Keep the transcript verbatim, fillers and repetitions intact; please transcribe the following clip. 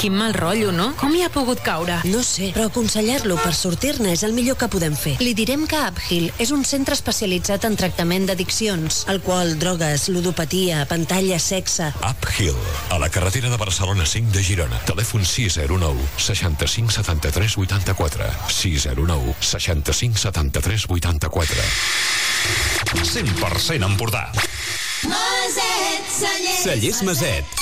Quin mal rotllo, no? Com hi ha pogut caure? No sé, però aconsellar-lo per sortir-ne és el millor que podem fer. Li direm que Uphill és un centre especialitzat en tractament d'addiccions. Alcohol, drogues, ludopatia, pantalla, sexe... Uphill, a la carretera de Barcelona cinc de Girona. Telèfon sis zero nou, seixanta-cinc, setanta-tres, vuitanta-quatre. sis zero nou, seixanta-cinc, setanta-tres, vuitanta-quatre. cent per cent Empordà. Maset, Cellers. Cellers Maset.